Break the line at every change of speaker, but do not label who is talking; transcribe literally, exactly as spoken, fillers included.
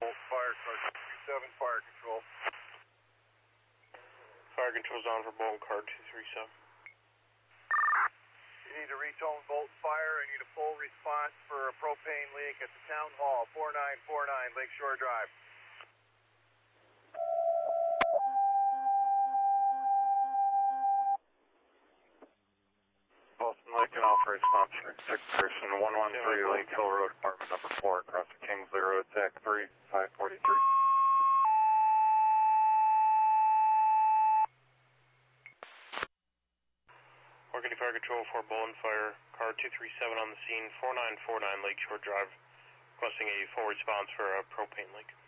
Fire, car two three seven, fire control.
Fire control's on for Bolton, car two three seven.
You need to retone Bolton Fire. I need a full response for a propane leak at the town hall, four nine four nine Lakeshore Drive.
Boston Lake and offer response for six person one one three Lake Hill Road, apartment number four, across the Kingsley Road, T A C three, five forty-three.
Organic Fire Control for Bolton Fire, car two three seven on the scene, four nine four nine Lakeshore Drive, requesting a full response for a propane leak.